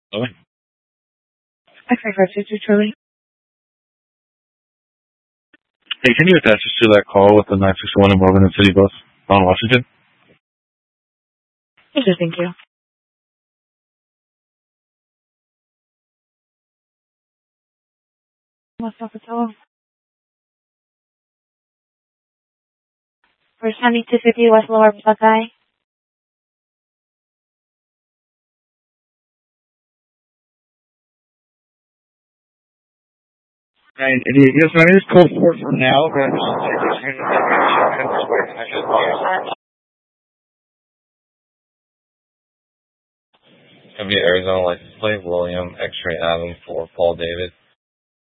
Oh, X-ray 522 Charlie. hey, can you attach us to that call with the 961 in Morgan and City bus on Washington? Yes, thank you. What's up with all? For 7250 West Lower Buckeye. Right. Yes, my name is Cole Ford for now, but Gonna be Arizona license plate, William X-ray Adam for Paul David.